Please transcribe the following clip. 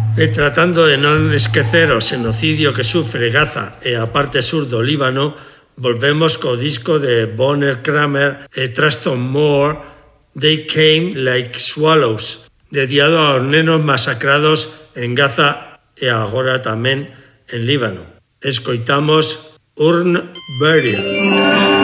E tratando de non esquecer o xenocidio que sufre Gaza e a parte sur do Líbano, volvemos co disco de Bonner Kramer e Traston Moore, They Came Like Swallows, dedicado aos nenos masacrados en Gaza e agora tamén en Líbano. Escoitamos Urn Burial.